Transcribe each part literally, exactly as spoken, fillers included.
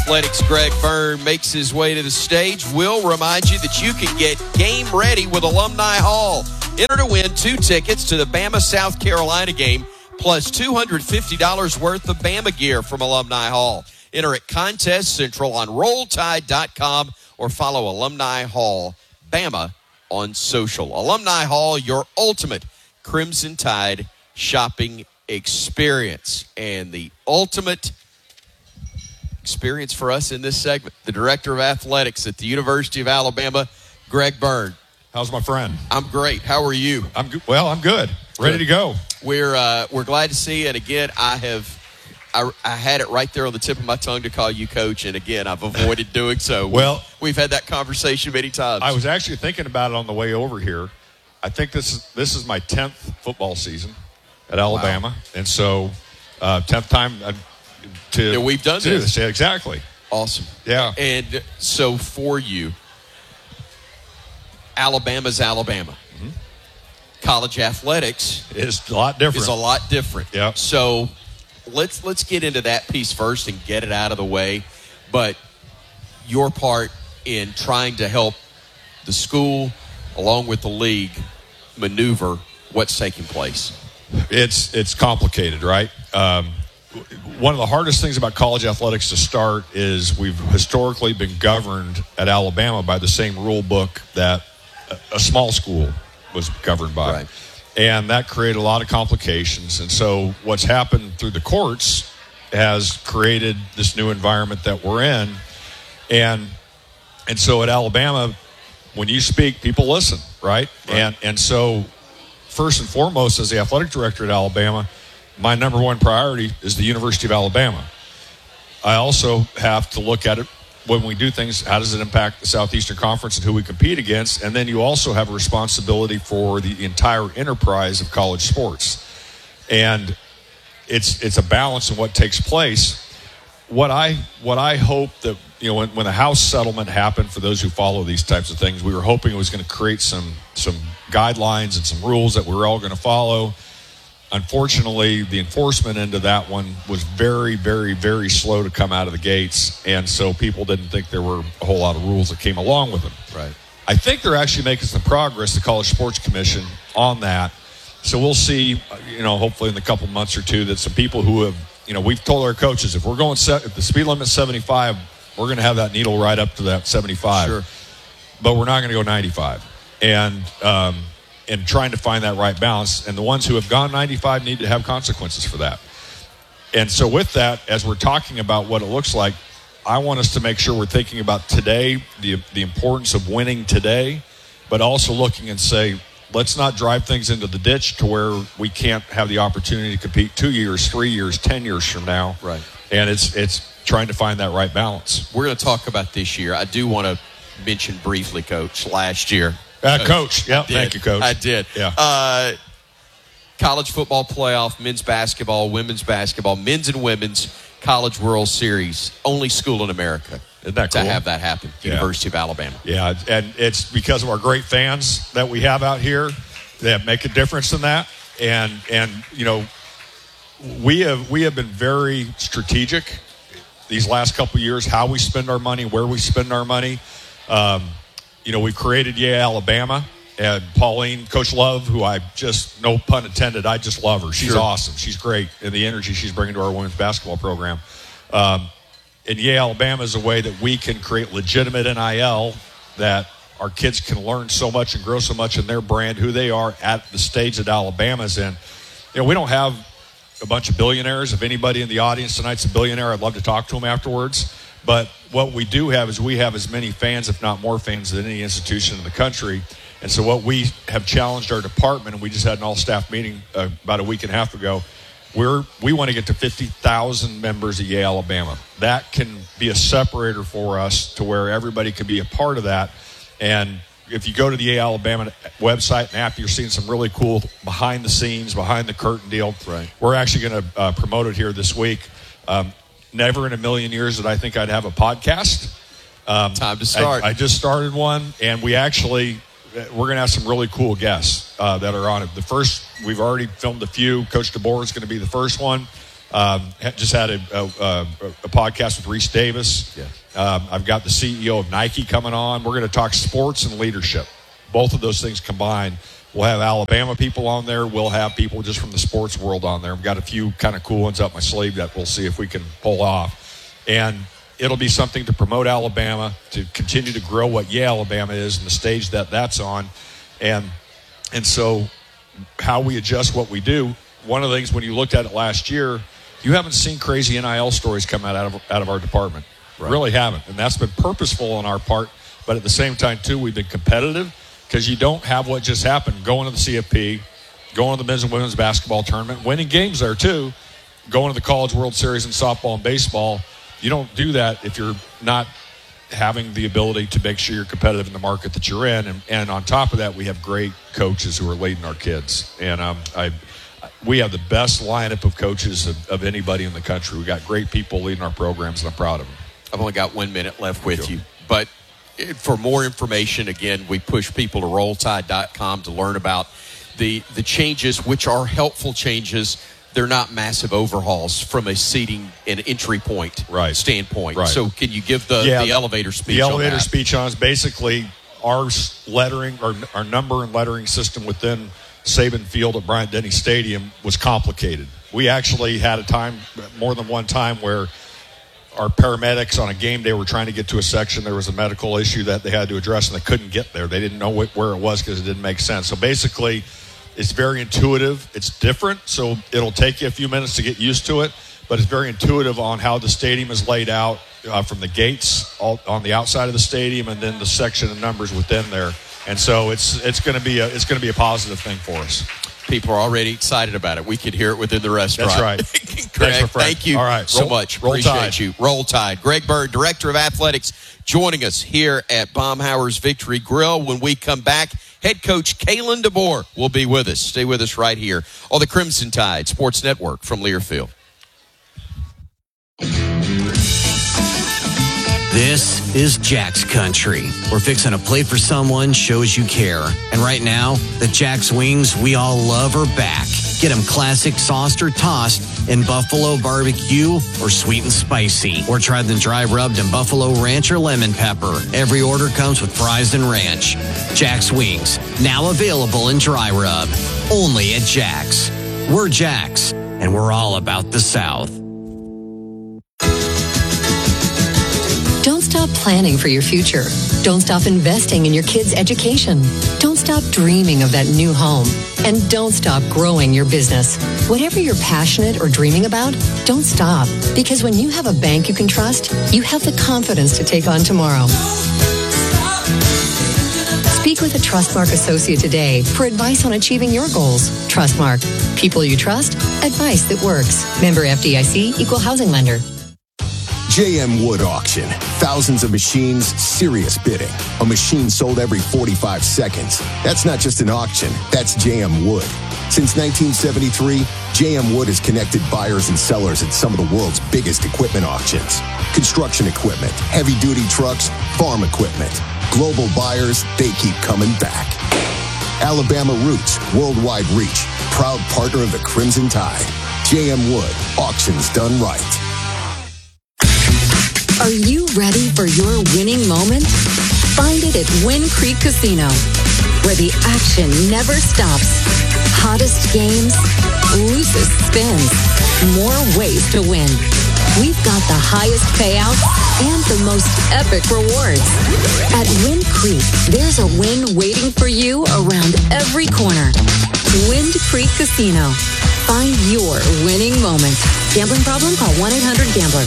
Athletics, Greg Byrne, makes his way to the stage. We'll remind you that you can get game ready with Alumni Hall. Enter to win two tickets to the Bama South Carolina game, plus two hundred fifty dollars worth of Bama gear from Alumni Hall. Enter at Contest Central on roll tide dot com or follow Alumni Hall Bama on social. Alumni Hall, your ultimate Crimson Tide shopping experience. And the ultimate experience for us in this segment, the Director of Athletics at the University of Alabama, Greg Byrne. How's my friend? I'm great. How are you? I'm good. Well, I'm good. Ready Good. to go. We're uh, we're glad to see you. And again, I have I, I had it right there on the tip of my tongue to call you coach, and again, I've avoided doing so. Well, we've, we've had that conversation many times. I was actually thinking about it on the way over here. I think this is this is my tenth football season at Alabama, wow. and so uh, tenth time uh, to that we've done to this. this. Yeah, exactly. Awesome. Yeah. And so for you, Alabama's Alabama. Mm-hmm. College athletics is a lot different. Is a lot different. Yeah. So let's let's get into that piece first and get it out of the way. But your part in trying to help the school, along with the league, maneuver what's taking place. It's it's complicated, right? Um, one of the hardest things about college athletics to start is we've historically been governed at Alabama by the same rule book that a, a small school was governed by. Right. And that created a lot of complications. And so what's happened through the courts has created this new environment that we're in. And and so at Alabama, when you speak, people listen, right? right? And and so first and foremost, as the athletic director at Alabama, my number one priority is the University of Alabama. I also have to look at it when we do things, how does it impact the Southeastern Conference and who we compete against? And then you also have a responsibility for the entire enterprise of college sports. And it's it's a balance in what takes place. What I what I hope that, you know, when, when the House settlement happened, for those who follow these types of things, we were hoping it was going to create some some guidelines and some rules that we were all going to follow. Unfortunately, the enforcement end of that one was very, very, very slow to come out of the gates, and so people didn't think there were a whole lot of rules that came along with them. Right. I think they're actually making some progress, the College Sports Commission, on that. So we'll see, you know, hopefully in a couple months or two, that some people who have, you know, we've told our coaches, if we're going, set, if the speed limit's seventy-five, we're going to have that needle right up to that seventy-five. Sure. But we're not going to go ninety-five. And, um, and trying to find that right balance. And the ones who have gone ninety-five need to have consequences for that. And so with that, as we're talking about what it looks like, I want us to make sure we're thinking about today, the the importance of winning today, but also looking and say, let's not drive things into the ditch to where we can't have the opportunity to compete two years, three years, ten years from now. Right. And it's it's trying to find that right balance. We're going to talk about this year. I do want to mention briefly, Coach, last year. Uh, coach, yeah, thank you, Coach. I did. Yeah. Uh, college football playoff, men's basketball, women's basketball, men's and women's College World Series. Only school in America Isn't that to cool? have that happen. Yeah. University of Alabama. Yeah, and it's because of our great fans that we have out here that make a difference in that. And and you know, we have we have been very strategic these last couple of years, how we spend our money, where we spend our money. Um, You know, we created Yeah Alabama, and Pauline, Coach Love, who I just, no pun intended, I just love her. She's sure. awesome. She's great, and the energy she's bringing to our women's basketball program. Um, and Yeah Alabama is a way that we can create legitimate N I L, that our kids can learn so much and grow so much in their brand, who they are at the stage that Alabama's in. You know, we don't have a bunch of billionaires. If anybody in the audience tonight's a billionaire, I'd love to talk to them afterwards. But what we do have is we have as many fans, if not more fans, than any institution in the country. And so what we have challenged our department, and we just had an all-staff meeting uh, about a week and a half ago, we're, we want to get to fifty thousand members of Yeah Alabama. That can be a separator for us to where everybody can be a part of that. And if you go to the Yeah Alabama website and app, you're seeing some really cool behind-the-scenes, behind-the-curtain deal. Right. We're actually going to uh, promote it here this week. Um, Never in a million years did I think I'd have a podcast. Um, Time to start. I, I just started one, and we actually, we're going to have some really cool guests uh, that are on it. The first, we've already filmed a few. Coach DeBoer is going to be the first one. Um, just had a, a, a, a podcast with Reese Davis. Yes. Um, I've got the C E O of Nike coming on. We're going to talk sports and leadership. Both of those things combined. We'll have Alabama people on there. We'll have people just from the sports world on there. We've got a few kind of cool ones up my sleeve that we'll see if we can pull off. And it'll be something to promote Alabama, to continue to grow what Yale, Alabama is and the stage that that's on. And and so how we adjust what we do, one of the things when you looked at it last year, you haven't seen crazy N I L stories come out of, out of our department. Right. Really haven't. And that's been purposeful on our part. But at the same time, too, we've been competitive because you don't have what just happened. Going to the C F P, going to the men's and women's basketball tournament, winning games there, too, going to the College World Series in softball and baseball. You don't do that if you're not having the ability to make sure you're competitive in the market that you're in. And, and on top of that, we have great coaches who are leading our kids. And um, I we have the best lineup of coaches of, of anybody in the country. We got great people leading our programs, and I'm proud of them. I've only got one minute left with sure. you. But for more information, again, we push people to roll tide dot com to learn about the the changes, which are helpful changes. They're not massive overhauls from a seating and entry point right. standpoint. Right. So can you give the, yeah, the elevator speech The elevator on that? speech on is basically our lettering, our, our number and lettering system within Saban Field at Bryant-Denny Stadium was complicated. We actually had a time, more than one time, where our paramedics on a game day were trying to get to a section. There was a medical issue that they had to address, and they couldn't get there. They didn't know what, where it was because it didn't make sense. So basically, it's very intuitive. It's different, so it'll take you a few minutes to get used to it, but it's very intuitive on how the stadium is laid out uh, from the gates all, on the outside of the stadium, and then the section of numbers within there. And so it's it's going to be a it's going to be a positive thing for us. People are already excited about it. We could hear it within the restaurant. That's right. Greg, thank you All right. so roll, much. Roll Appreciate Tide. you. Roll Tide. Greg Bird, Director of Athletics, joining us here at Baumhower's Victory Grill. When we come back, head coach Kalen DeBoer will be with us. Stay with us right here on the Crimson Tide Sports Network from Learfield. This is Jack's Country. We're fixing a plate for someone shows you care. And right now, the Jack's wings we all love are back. Get them classic sauced or tossed in buffalo barbecue or sweet and spicy. Or try them dry rubbed in buffalo ranch or lemon pepper. Every order comes with fries and ranch. Jack's wings, now available in dry rub. Only at Jack's. We're Jack's, and we're all about the South. Don't stop planning for your future. Don't stop investing in your kids' education. Don't stop dreaming of that new home. And don't stop growing your business. Whatever you're passionate or dreaming about, don't stop. Because when you have a bank you can trust, you have the confidence to take on tomorrow. Speak with a Trustmark associate today for advice on achieving your goals. Trustmark. People you trust. Advice that works. Member F D I C. Equal housing lender. J M Wood Auction. Thousands of machines, serious bidding. A machine sold every forty-five seconds. That's not just an auction, that's J M Wood. Since nineteen seventy-three, J M Wood has connected buyers and sellers at some of the world's biggest equipment auctions. Construction equipment, heavy-duty trucks, farm equipment. Global buyers, they keep coming back. Alabama roots, worldwide reach. Proud partner of the Crimson Tide. J M Wood, auctions done right. Are you ready for your winning moment? Find it at Wind Creek Casino, where the action never stops. Hottest games, loosest spins, more ways to win. We've got the highest payouts and the most epic rewards. At Wind Creek, there's a win waiting for you around every corner. Wind Creek Casino. Find your winning moment. Gambling problem? Call one eight hundred gambler.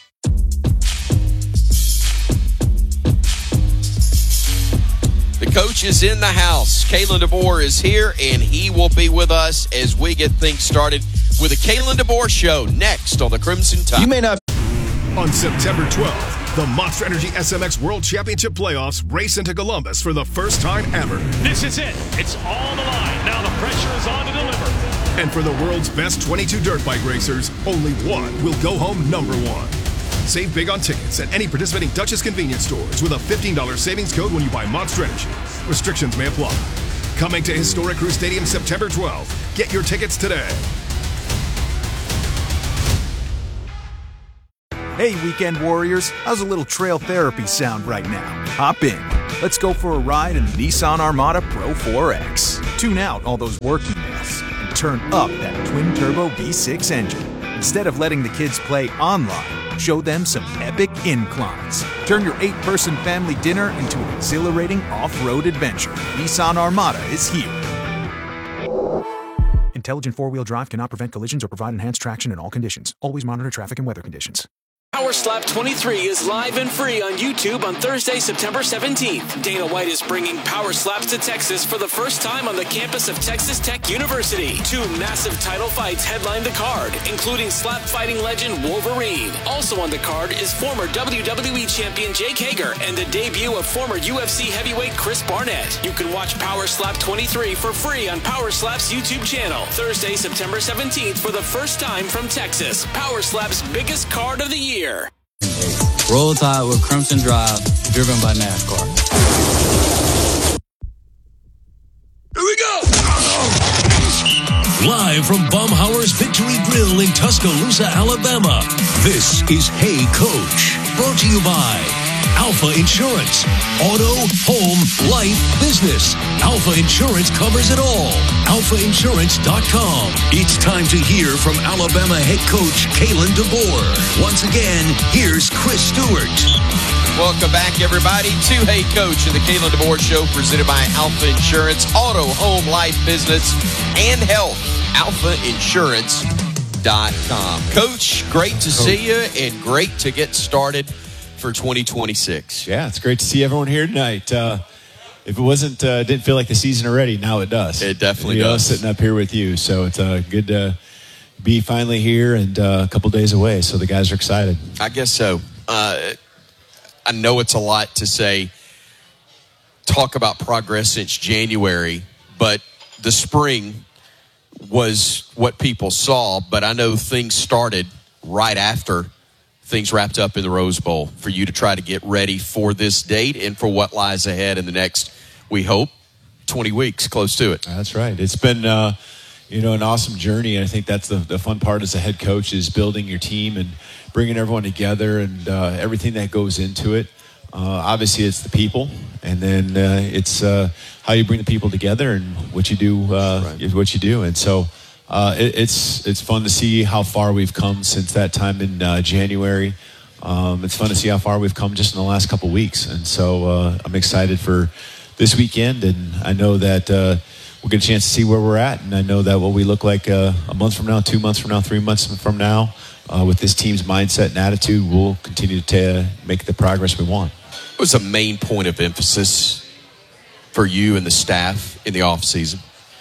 Coach is in the house. Kalen DeBoer is here, and he will be with us as we get things started with the Kalen DeBoer Show next on the Crimson Tide. You may not. On September twelfth, the Monster Energy S M X World Championship Playoffs race into Columbus for the first time ever. This is it. It's all the line. Now the pressure is on to deliver. And for the world's best twenty-two dirt bike racers, only one will go home number one. Save big on tickets at any participating Duchess convenience stores with a fifteen dollars savings code when you buy Monster Energy. Restrictions may apply. Coming to Historic Crew Stadium September twelfth. Get your tickets today. Hey, weekend warriors, how's a little trail therapy sound right now? Hop in. Let's go for a ride in the Nissan Armada Pro four X. Tune out all those work emails and turn up that twin-turbo V six engine. Instead of letting the kids play online, show them some epic inclines. Turn your eight-person family dinner into an exhilarating off-road adventure. Nissan Armada is here. Intelligent four-wheel drive cannot prevent collisions or provide enhanced traction in all conditions. Always monitor traffic and weather conditions. Power Slap twenty-three is live and free on YouTube on Thursday, September seventeenth. Dana White is bringing Power Slaps to Texas for the first time on the campus of Texas Tech University. Two massive title fights headline the card, including slap fighting legend Wolverine. Also on the card is former W W E champion Jake Hager and the debut of former U F C heavyweight Chris Barnett. You can watch Power Slap twenty-three for free on Power Slap's YouTube channel. Thursday, September seventeenth for the first time from Texas. Power Slap's biggest card of the year. Roll Tide with Crimson Drive, driven by NASCAR. Here we go! Live from Baumhauer's Victory Grill in Tuscaloosa, Alabama, this is Hey Coach, brought to you by Alpha Insurance. Auto, home, life, business. Alpha Insurance covers it all. alpha insurance dot com. It's time to hear from Alabama head coach Kalen DeBoer. Once again, here's Chris Stewart. Welcome back, everybody, to Hey Coach and the Kalen DeBoer Show, presented by Alpha Insurance. Auto, home, life, business, and health. alpha insurance dot com. Coach, great to see you and great to get started for twenty twenty-six. Yeah, it's great to see everyone here tonight. Uh, if it wasn't, uh, didn't feel like the season already, now it does. It definitely you does. Know, sitting up here with you, so it's uh, good to be finally here and uh, a couple days away. So the guys are excited. I guess so. Uh, I know it's a lot to say, talk about progress since January, but the spring was what people saw. But I know things started right after things wrapped up in the Rose Bowl for you to try to get ready for this date and for what lies ahead in the next, we hope, twenty weeks, close to it. That's right. It's been, uh, you know, an awesome journey. And I think that's the, the fun part as a head coach is building your team and bringing everyone together and uh, everything that goes into it. Uh, obviously, it's the people, and then uh, it's uh, how you bring the people together and what you do uh, right. is what you do. And so uh, it, it's it's fun to see how far we've come since that time in uh, January. Um, it's fun to see how far we've come just in the last couple weeks. And so uh, I'm excited for this weekend, and I know that uh, we'll get a chance to see where we're at. And I know that what we look like uh, a month from now, two months from now, three months from now, uh, with this team's mindset and attitude, we'll continue to make the progress we want. What was a main point of emphasis for you and the staff in the offseason?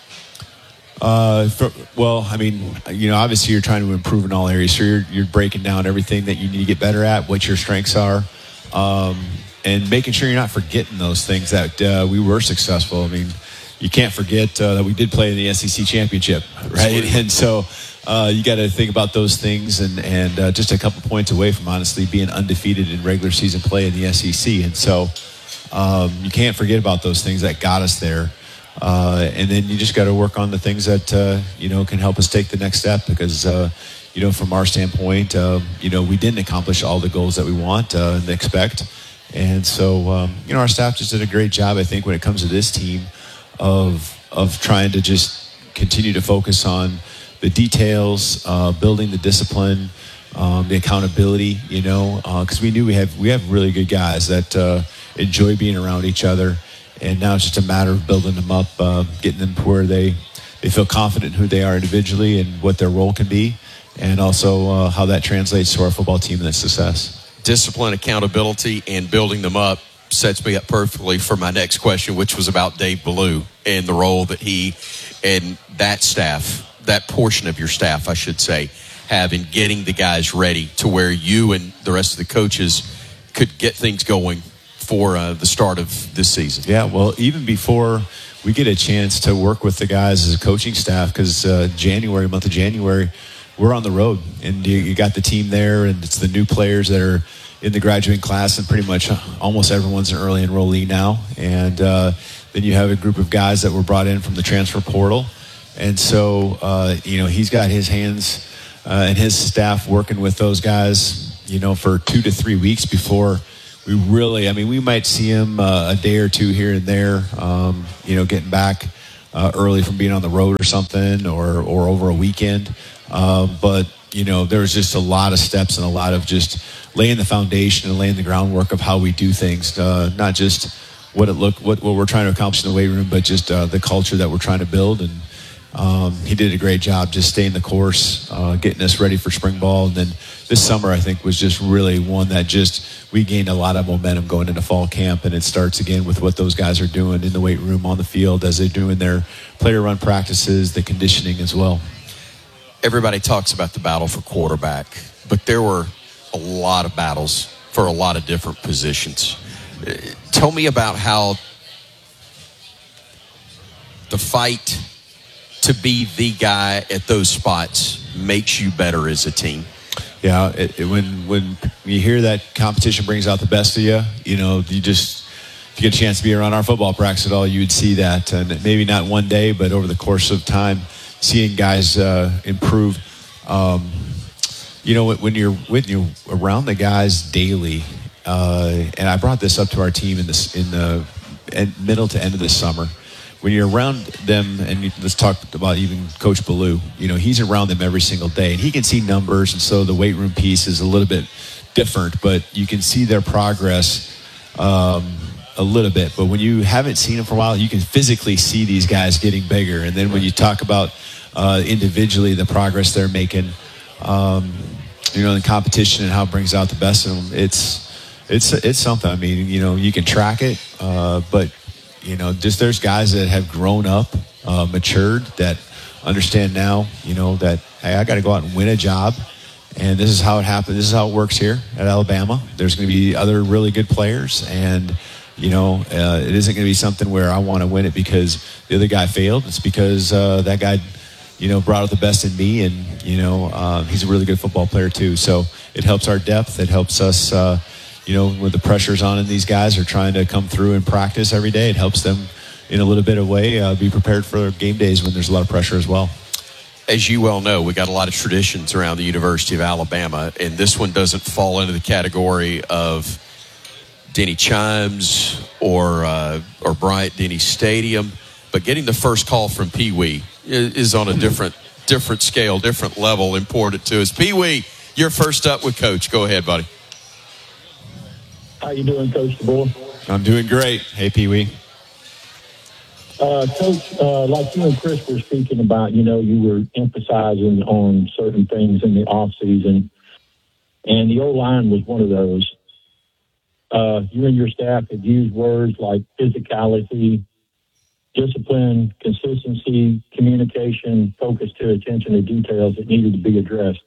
Uh, for, well, I mean, you know, obviously you're trying to improve in all areas. So you're, you're breaking down everything that you need to get better at, what your strengths are, um, and making sure you're not forgetting those things that uh, we were successful. I mean, you can't forget uh, that we did play in the S E C championship, right? Absolutely. And so uh, you got to think about those things, and and uh, just a couple points away from honestly being undefeated in regular season play in the S E C. And so um, you can't forget about those things that got us there. Uh, and then you just got to work on the things that, uh, you know, can help us take the next step because, uh, you know, from our standpoint, uh, you know, we didn't accomplish all the goals that we want uh, and expect. And so, um, you know, our staff just did a great job, I think, when it comes to this team of of trying to just continue to focus on the details, uh, building the discipline, um, the accountability, you know, because uh, we knew we have we have really good guys that uh, enjoy being around each other. And now it's just a matter of building them up, uh, getting them to where they, they feel confident in who they are individually and what their role can be, and also uh, how that translates to our football team and its success. Discipline, accountability, and building them up sets me up perfectly for my next question, which was about Dave Ballou and the role that he and that staff, that portion of your staff, I should say, have in getting the guys ready to where you and the rest of the coaches could get things going for uh, the start of this season. Yeah, well, even before we get a chance to work with the guys as a coaching staff, because uh, January, month of January, we're on the road, and you, you got the team there, and it's the new players that are in the graduating class, and pretty much almost everyone's an early enrollee now. And uh, then you have a group of guys that were brought in from the transfer portal. And so, uh, you know, he's got his hands uh, and his staff working with those guys, you know, for two to three weeks before we really, I mean, we might see him uh, a day or two here and there, um, you know, getting back uh, early from being on the road or something, or, or over a weekend. Uh, but, you know, there was just a lot of steps and a lot of just laying the foundation and laying the groundwork of how we do things, uh, not just what it look, what, what we're trying to accomplish in the weight room, but just uh, the culture that we're trying to build. And um, he did a great job just staying the course, uh, getting us ready for spring ball. And then this summer, I think, was just really one that just, we gained a lot of momentum going into fall camp. And it starts again with what those guys are doing in the weight room, on the field, as they're doing their player run practices, the conditioning as well. Everybody talks about the battle for quarterback, but there were a lot of battles for a lot of different positions. Uh, tell me about how the fight to be the guy at those spots makes you better as a team. Yeah, it, it, when when you hear that competition brings out the best of you, you know, you just, if you get a chance to be around our football practice at all, you would see that. And maybe not one day, but over the course of time, seeing guys uh, improve. Um, you know, when you're when you're around the guys daily, uh, and I brought this up to our team in this in the middle to end of the summer. When you're around them, and you, let's talk about even Coach Ballou. You know, he's around them every single day, and he can see numbers, and so the weight room piece is a little bit different, but you can see their progress um, a little bit. But when you haven't seen them for a while, you can physically see these guys getting bigger. And then when you talk about uh, individually the progress they're making, um, you know, the competition and how it brings out the best of them, it's it's it's something. I mean, you know, you can track it, uh, but you know, just there's guys that have grown up, uh, matured, that understand now, you know, that, hey, I got to go out and win a job. And this is how it happens. This is how it works here at Alabama. There's going to be other really good players. And, you know, uh, it isn't going to be something where I want to win it because the other guy failed. It's because uh, that guy, you know, brought out the best in me. And, you know, uh, he's a really good football player too. So it helps our depth. It helps us, uh, you know, with the pressures on and these guys are trying to come through and practice every day. It helps them in a little bit of way uh, be prepared for game days when there's a lot of pressure as well. As you well know, we got a lot of traditions around the University of Alabama, and this one doesn't fall into the category of Denny Chimes or uh, or Bryant Denny Stadium, but getting the first call from Pee Wee is on a different different scale, different level, important to us. Pee Wee, you're first up with Coach. Go ahead, buddy. How you doing, Coach DeBoer? I'm doing great. Hey, Pee Wee. Uh, Coach, uh, like you and Chris were speaking about, you know, you were emphasizing on certain things in the off season, and the O-line was one of those. Uh, you and your staff have used words like physicality, discipline, consistency, communication, focus to attention to details that needed to be addressed.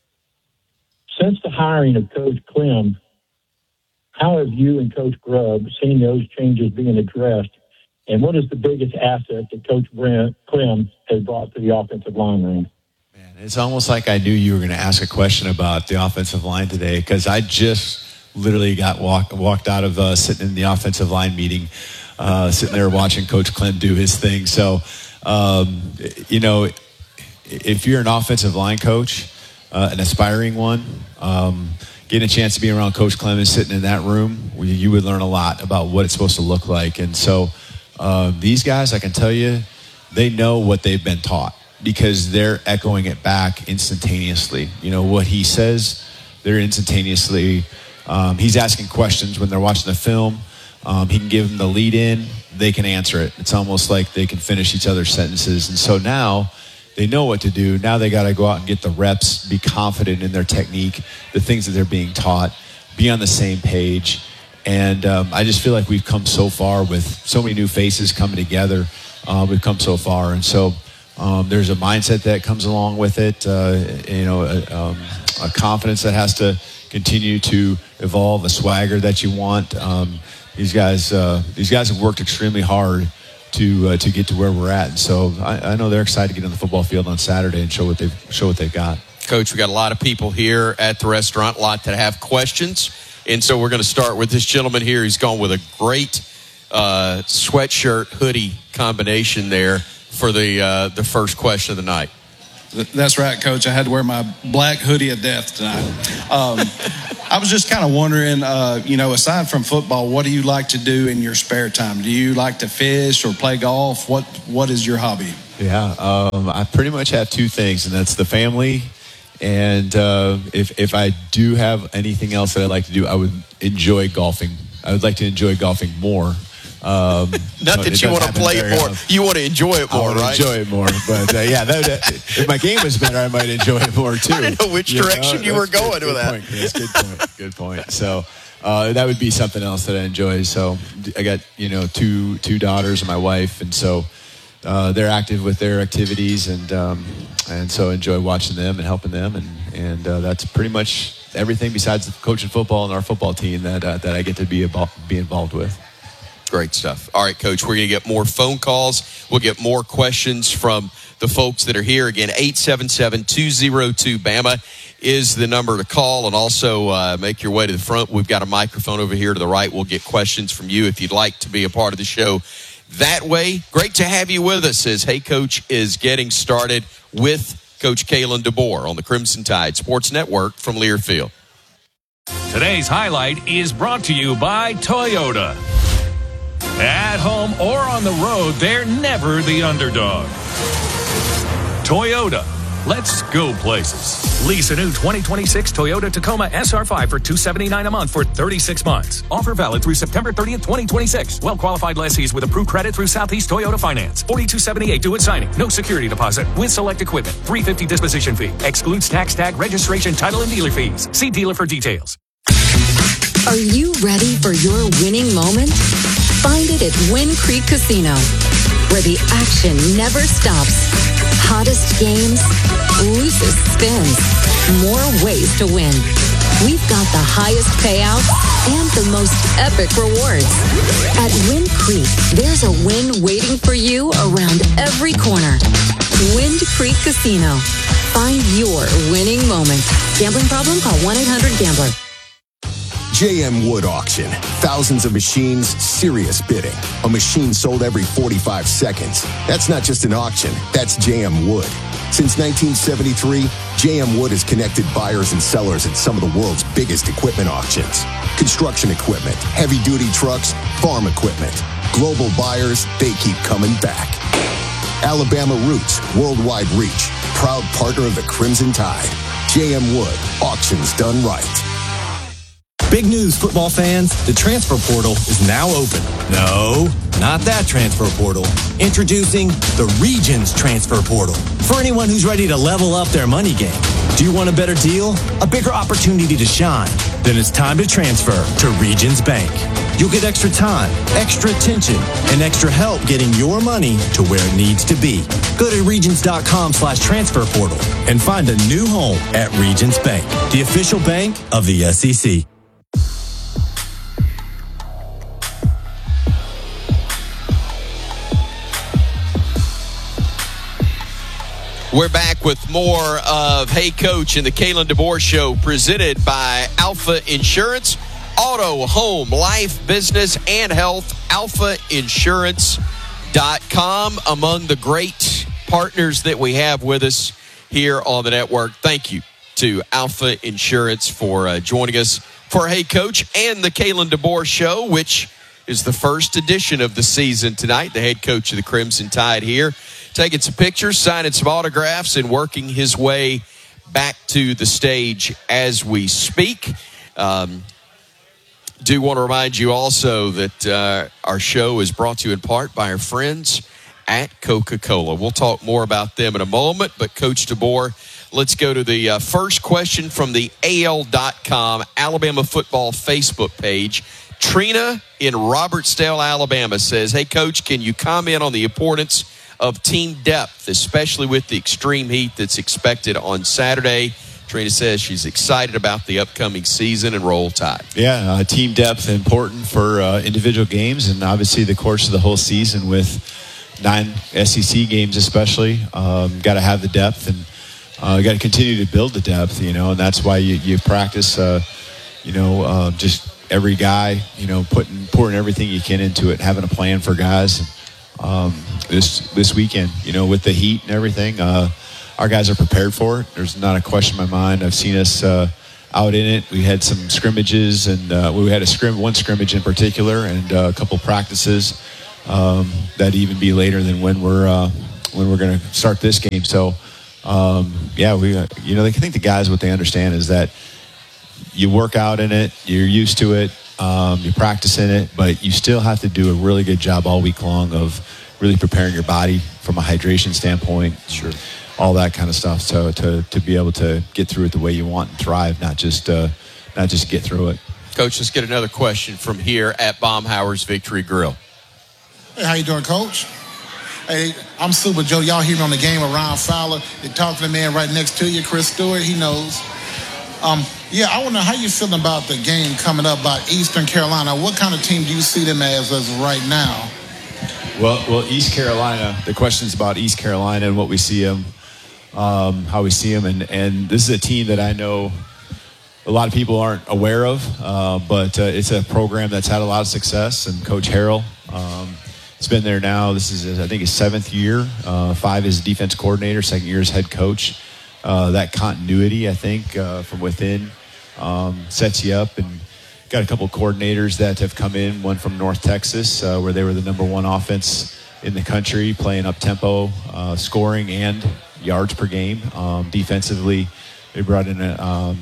Since the hiring of Coach Clem, how have you and Coach Grubb seen those changes being addressed, and what is the biggest asset that Coach Brent Clem has brought to the offensive line room? Man, it's almost like I knew you were going to ask a question about the offensive line today, because I just literally got walk, walked out of uh, sitting in the offensive line meeting, uh, sitting there watching Coach Clem do his thing. So, um, you know, if you're an offensive line coach, uh, an aspiring one, um, getting a chance to be around Coach Clemens sitting in that room, you would learn a lot about what it's supposed to look like. And so uh, these guys, I can tell you, they know what they've been taught because they're echoing it back instantaneously. You know, what he says, they're instantaneously, um, he's asking questions when they're watching the film. Um, he can give them the lead in, they can answer it. It's almost like they can finish each other's sentences. And so now they know what to do. Now they got to go out and get the reps, be confident in their technique, the things that they're being taught, be on the same page. And um, I just feel like we've come so far with so many new faces coming together. Uh, we've come so far. And so um, there's a mindset that comes along with it, uh, you know, a, um, a confidence that has to continue to evolve, a swagger that you want. Um, these guys, uh, these guys have worked extremely hard to uh, to get to where we're at. And so I, I know they're excited to get on the football field on Saturday and show what they've show what they've got. Coach, we got a lot of people here at the restaurant, a lot that have questions. And so we're going to start with this gentleman here. He's gone with a great uh, sweatshirt hoodie combination there for the uh, the first question of the night. That's right, Coach. I had to wear my black hoodie of death tonight. Um, I was just kind of wondering, uh, you know, aside from football, what do you like to do in your spare time? Do you like to fish or play golf? What What is your hobby? Yeah, um, I pretty much have two things, and that's the family. And uh, if if I do have anything else that I like to do, I would enjoy golfing. I would like to enjoy golfing more. Um, Not that you want to play it more. Often. You want to enjoy it more, I right? enjoy it more. But, uh, yeah, that, that, if my game was better, I might enjoy it more, too. I didn't know which you direction know? you were good, going good with that. Point, Chris. Good point. Good point. So uh, that would be something else that I enjoy. So I got, you know, two two daughters and my wife, and so uh, they're active with their activities, and um, and so I enjoy watching them and helping them, and, and uh, that's pretty much everything besides coaching football and our football team that, uh, that I get to be, abo- be involved with. Great stuff. All right, Coach, we're going to get more phone calls. We'll get more questions from the folks that are here. Again, eight seven seven, two oh two, B A M A is the number to call. And also uh, make your way to the front. We've got a microphone over here to the right. We'll get questions from you if you'd like to be a part of the show that way. Great to have you with us as Hey Coach is getting started with Coach Kalen DeBoer on the Crimson Tide Sports Network from Learfield. Today's highlight is brought to you by Toyota. At home or on the road, they're never the underdog. Toyota. Let's go places. Lease a new twenty twenty-six Toyota Tacoma S R five for two hundred seventy-nine dollars a month for thirty-six months. Offer valid through September thirtieth, twenty twenty-six. Well-qualified lessees with approved credit through Southeast Toyota Finance. forty-two seventy-eight due at signing. No security deposit with select equipment. three hundred fifty dollars disposition fee. Excludes tax, tag, registration, title, and dealer fees. See dealer for details. Are you ready for your winning moment? Find it at Win Creek Casino, where the action never stops. Hottest games, loosest spins, more ways to win. We've got the highest payouts and the most epic rewards. At Win Creek, there's a win waiting for you around every corner. Wind Creek Casino. Find your winning moment. Gambling problem? Call one eight hundred gambler. J M Wood Auction. Thousands of machines, serious bidding. A machine sold every forty-five seconds. That's not just an auction, that's J M Wood. Since nineteen seventy-three, J M Wood has connected buyers and sellers at some of the world's biggest equipment auctions. Construction equipment, heavy-duty trucks, farm equipment. Global buyers, they keep coming back. Alabama roots, worldwide reach. Proud partner of the Crimson Tide. J M Wood, auctions done right. Big news, football fans. The transfer portal is now open. No, not that transfer portal. Introducing the Regions Transfer Portal. For anyone who's ready to level up their money game. Do you want a better deal? A bigger opportunity to shine? Then it's time to transfer to Regions Bank. You'll get extra time, extra attention, and extra help getting your money to where it needs to be. Go to regions.com slash transfer portal and find a new home at Regions Bank, the official bank of the S E C. We're back with more of Hey Coach in the Kalen DeBoer Show, presented by Alpha Insurance. Auto, home, life, business, and health. alpha insurance dot com, among the great partners that we have with us here on the network. Thank you to Alpha Insurance for uh, joining us for Hey Coach and the Kalen DeBoer Show, which is the first edition of the season tonight. The head coach of the Crimson Tide here, taking some pictures, signing some autographs, and working his way back to the stage as we speak. Um, do want to remind you also that uh, our show is brought to you in part by our friends at Coca-Cola. We'll talk more about them in a moment, but Coach DeBoer, let's go to the uh, first question from the A L dot com Alabama football Facebook page. Trina in Robertsdale, Alabama says, hey, Coach, can you comment on the importance of team depth, especially with the extreme heat that's expected on Saturday? Trina says she's excited about the upcoming season and Roll Tide. Yeah, uh, team depth important for uh, individual games, and obviously the course of the whole season with nine S E C games especially. Um, got to have the depth, and uh, got to continue to build the depth, you know, and that's why you, you practice, uh, you know, uh, just every guy, you know, putting pouring everything you can into it, having a plan for guys. Um, this this weekend, you know, with the heat and everything, uh, our guys are prepared for it. There's not a question in my mind. I've seen us uh, out in it. We had some scrimmages, and uh, we had a scrim, one scrimmage in particular, and uh, a couple practices um, that even be later than when we're uh, when we're going to start this game. So, um, yeah, we uh, you know, I think the guys, what they understand is that you work out in it, you're used to it, um, you practice in it, but you still have to do a really good job all week long of really preparing your body from a hydration standpoint. Sure. All that kind of stuff, so to, to be able to get through it the way you want and thrive, not just uh, not just get through it. Coach, let's get another question from here at Baumhower's Victory Grill. Hey, how you doing, Coach? Hey, I'm Super Joe. Y'all hear me on the game of Ron Fowler. They talk to the man right next to you, Chris Stewart. He knows. Um, yeah, I want to know how you feeling about the game coming up by Eastern Carolina. What kind of team do you see them as as right now? Well, well, East Carolina. The question's about East Carolina and what we see them. Um, how we see them, and, and this is a team that I know a lot of people aren't aware of, uh, but uh, it's a program that's had a lot of success, and Coach Harrell, um, it's been there now. This is, I think, his seventh year, uh, five as defense coordinator, second year as head coach. Uh, that continuity, I think, uh, from within um, sets you up, and got a couple of coordinators that have come in, one from North Texas, uh, where they were the number one offense in the country, playing up-tempo, uh, scoring, and yards per game. Um, defensively, they brought in a um,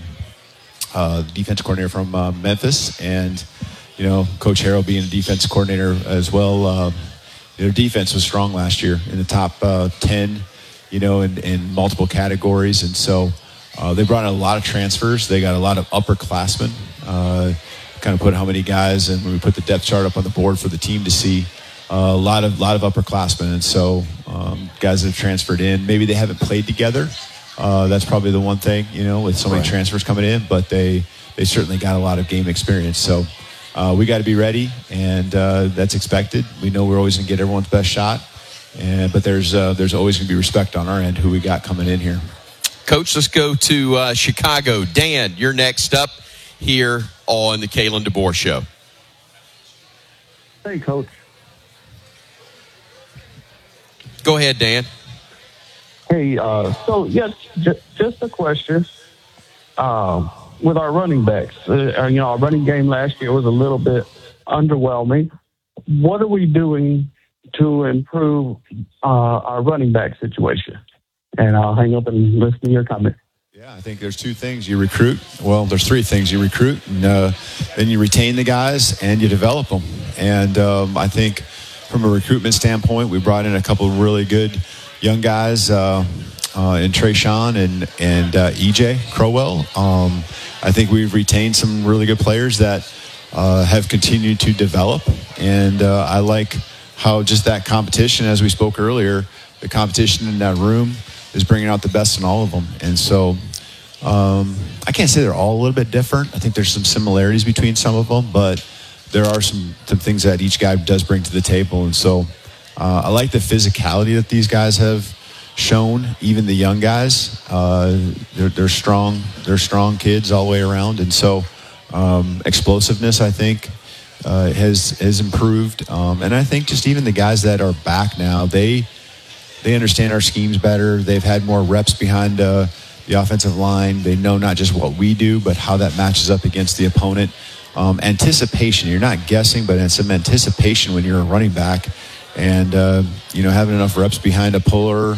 uh, defense coordinator from uh, Memphis, and you know, Coach Harrell being a defense coordinator as well. Uh, their defense was strong last year, in the top uh, ten, you know, in, in multiple categories, and so uh, they brought in a lot of transfers. They got a lot of upperclassmen. Uh, kind of put how many guys, and when we put the depth chart up on the board for the team to see. Uh, a lot of lot of upperclassmen, and so um, guys that have transferred in. Maybe they haven't played together. Uh, that's probably the one thing, you know, with so many right. transfers coming in. But they they certainly got a lot of game experience. So uh, we got to be ready, and uh, that's expected. We know we're always going to get everyone's best shot, and but there's uh, there's always going to be respect on our end who we got coming in here. Coach, let's go to uh, Chicago. Dan, you're next up here on the Kalen DeBoer Show. Hey, Coach. Go ahead, Dan. Hey, uh, so, yes, j- just a question. Um, with our running backs, uh, you know, our running game last year was a little bit underwhelming. What are we doing to improve uh, our running back situation? And I'll hang up and listen to your comment. Yeah, I think there's two things. You recruit. Well, there's three things. You recruit, and uh, then you retain the guys, and you develop them. And um, I think from a recruitment standpoint, we brought in a couple of really good young guys uh, uh, in Trayshawn and, and uh, E J Crowell. Um, I think we've retained some really good players that uh, have continued to develop. And uh, I like how just that competition, as we spoke earlier, the competition in that room is bringing out the best in all of them. And so um, I can't say they're all a little bit different. I think there's some similarities between some of them, but there are some, some things that each guy does bring to the table. And so uh, I like the physicality that these guys have shown, even the young guys. Uh, they're, they're strong. They're strong kids all the way around. And so um, explosiveness, I think, uh, has has improved. Um, and I think just even the guys that are back now, they they understand our schemes better. They've had more reps behind uh, the offensive line. They know not just what we do, but how that matches up against the opponent. Um, anticipation, you're not guessing, but it's some anticipation when you're a running back, and uh, you know, having enough reps behind a puller,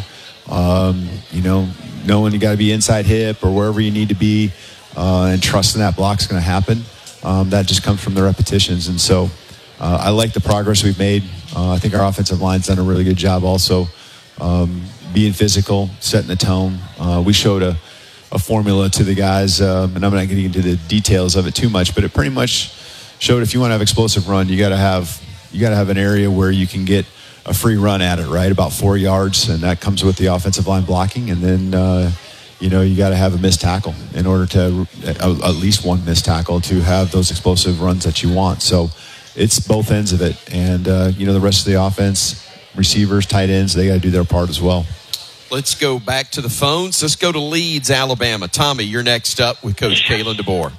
um, you know, knowing you got to be inside hip or wherever you need to be, uh, and trusting that block's going to happen. Um, that just comes from the repetitions. And so uh, I like the progress we've made. Uh, I think our offensive line's done a really good job also um, being physical, setting the tone. Uh, we showed a a formula to the guys, um, and I'm not getting into the details of it too much, but it pretty much showed if you want to have explosive run, you got to have you got to have an area where you can get a free run at it, right? About four yards, and that comes with the offensive line blocking, and then uh, you know, you got to have a missed tackle in order to uh, at least one missed tackle to have those explosive runs that you want. So it's both ends of it, and uh, you know, the rest of the offense, receivers, tight ends, they got to do their part as well. Let's go back to the phones. Let's go to Leeds, Alabama. Tommy, you're next up with Coach Kalen DeBoer.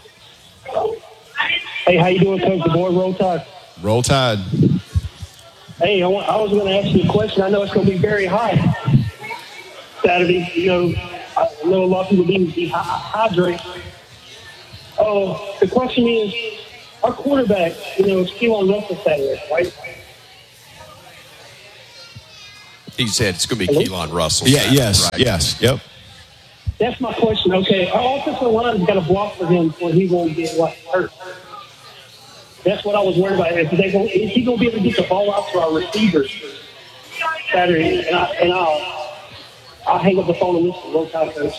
Hey, how you doing, Coach DeBoer? Roll Tide. Roll Tide. Hey, I, want, I was going to ask you a question. I know it's going to be very high. Saturday. You know, I know a lot of people didn't dehydrate. Oh, the question is, our quarterback, you know, is Keelan Russell Saturday, right? He said it's going to be Hello? Keelan Russell. Yeah, Saturday, yes, right? yes, yep. That's my question. Okay, our offensive line's got to block for him so he won't get like hurt. That's what I was worried about. Is, they gonna, is he going to be able to get the ball out to our receivers Saturday? And, I, and I'll, I'll hang up the phone and listen. Roll Tide, Coach.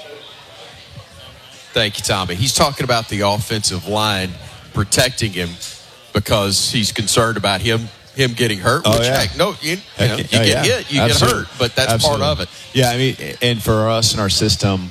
Thank you, Tommy. He's talking about the offensive line protecting him because he's concerned about him him getting hurt. Oh, which, yeah. heck, no, you, you, know, you Oh, get yeah. hit, you Absolutely. get hurt, but that's Absolutely. part of it. Yeah, I mean, and for us in our system,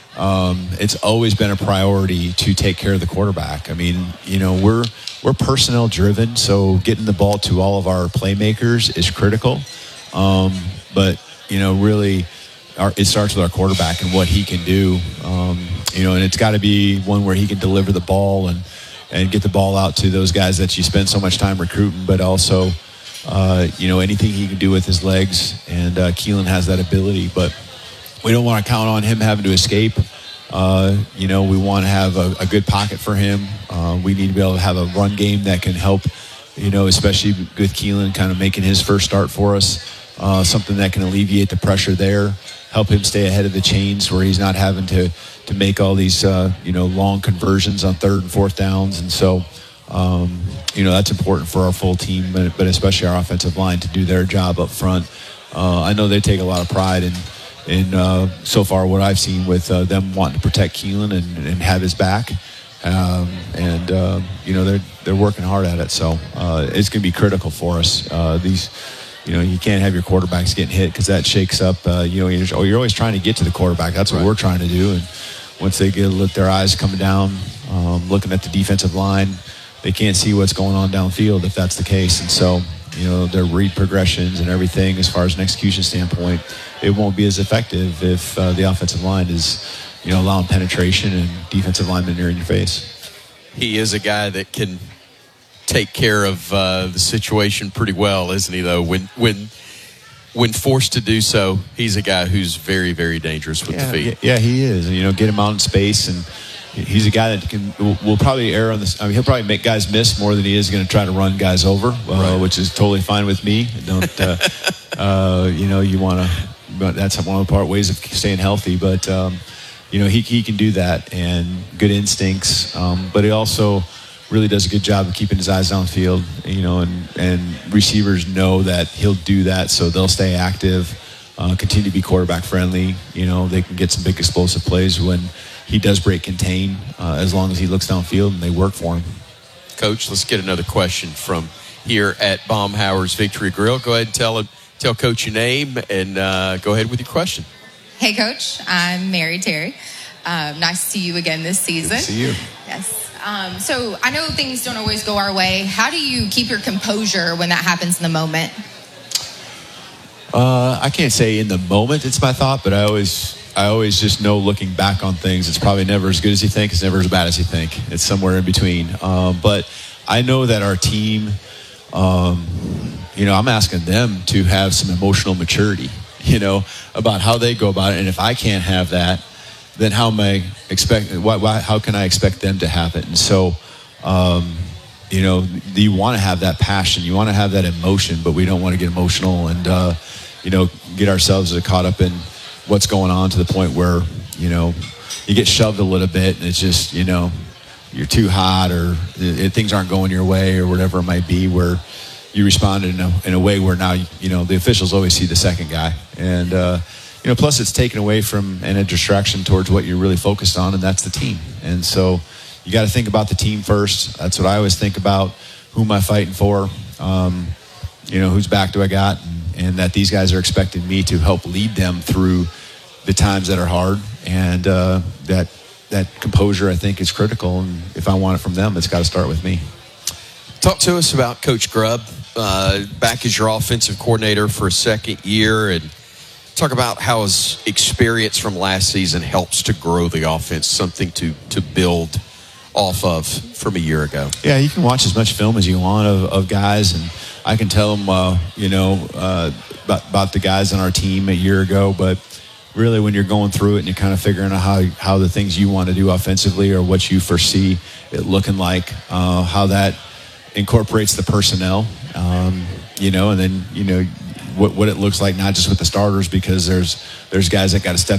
um, it's always been a priority to take care of the quarterback. I mean, you know, we're we're personnel driven, so getting the ball to all of our playmakers is critical. Um, but you know, really, our, it starts with our quarterback and what he can do. Um, you know, and it's got to be one where he can deliver the ball and and get the ball out to those guys that you spend so much time recruiting, but also, uh, you know, anything he can do with his legs. And uh, Keelan has that ability, but we don't want to count on him having to escape. Uh, you know, we want to have a, a good pocket for him. Uh, we need to be able to have a run game that can help, you know, especially with Keelan kind of making his first start for us. Uh, something that can alleviate the pressure there, help him stay ahead of the chains where he's not having to, to make all these, uh, you know, long conversions on third and fourth downs. And so, um, you know, that's important for our full team, but, but especially our offensive line to do their job up front. Uh, I know they take a lot of pride in, in uh, so far what I've seen with uh, them wanting to protect Keelan and, and have his back. Um, and, uh, you know, they're, they're working hard at it. So uh, it's going to be critical for us. Uh, these, You know, you can't have your quarterbacks getting hit because that shakes up, uh, you know, you're, oh, you're always trying to get to the quarterback. That's what right. we're trying to do. And once they get look, their eyes coming down, um, looking at the defensive line, they can't see what's going on downfield if that's the case. And so, you know, their read progressions and everything as far as an execution standpoint, it won't be as effective if uh, the offensive line is, you know, allowing penetration and defensive linemen near in your face. He is a guy that can take care of uh, the situation pretty well, isn't he, though? When when when forced to do so, he's a guy who's very, very dangerous with yeah, the feet. Yeah, he is. You know, get him out in space, and he's a guy that can will, will probably err on this. I mean, he'll probably make guys miss more than he is going to try to run guys over, uh, right. which is totally fine with me. Don't uh, uh, you know? You want to. But that's one of the part ways of staying healthy. But um, you know, he he can do that, and good instincts. Um, but he also really does a good job of keeping his eyes downfield, you know, and, and receivers know that he'll do that, so they'll stay active, uh, continue to be quarterback friendly. You know, they can get some big explosive plays when he does break contain, uh, as long as he looks downfield and they work for him. Coach, let's get another question from here at Baumhower's Victory Grill. Go ahead and tell him, tell Coach your name, and uh, go ahead with your question. Hey, Coach. I'm Mary Terry. Um, nice to see you again this season. Good to see you. Yes. Um, so I know things don't always go our way. How do you keep your composure when that happens in the moment? Uh, I can't say in the moment it's my thought, but I always, I always just know looking back on things, it's probably never as good as you think. It's never as bad as you think. It's somewhere in between. Um, but I know that our team, um, you know, I'm asking them to have some emotional maturity, you know, about how they go about it. And if I can't have that, then how am I expect? Why, why, how can I expect them to have it? And so, um, you know, you want to have that passion, you want to have that emotion, but we don't want to get emotional and, uh, you know, get ourselves caught up in what's going on to the point where, you know, you get shoved a little bit and it's just, you know, you're too hot or it, things aren't going your way or whatever it might be, where you respond in a, in a way where now, you know, the officials always see the second guy. And, uh, you know, plus it's taken away from and a distraction towards what you're really focused on, and that's the team. And so you got to think about the team first. That's what I always think about. Who am I fighting for? Um, you know, whose back do I got? And, and that these guys are expecting me to help lead them through the times that are hard. And uh, that that composure, I think, is critical. And if I want it from them, it's got to start with me. Talk to us about Coach Grubb, uh, back as your offensive coordinator for a second year, and talk about how his experience from last season helps to grow the offense, something to, to build off of from a year ago. Yeah, you can watch as much film as you want of, of guys, and I can tell them, uh, you know, uh, about, about the guys on our team a year ago, but really when you're going through it and you're kind of figuring out how, how the things you want to do offensively or what you foresee it looking like, uh, how that incorporates the personnel, um, you know, and then, you know, what, what it looks like, not just with the starters, because there's there's guys that got to step